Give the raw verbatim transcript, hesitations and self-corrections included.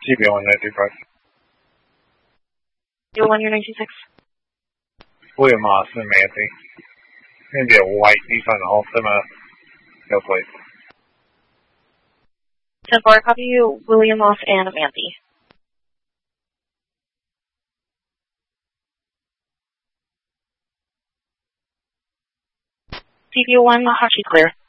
G B one nine two five. G B one, your nine two six. William Moss and Manthey. Gonna be a white Nissan Altima. No plate. ten four, copy you, William Moss and Manthey. C B one, Hashi clear.